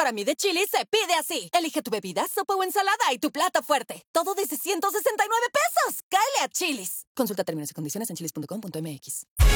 Para mí de Chili's se pide así. Elige tu bebida, sopa o ensalada y tu plato fuerte. Todo desde $169 pesos. ¡Cáele a Chili's! Consulta términos y condiciones en chilis.com.mx.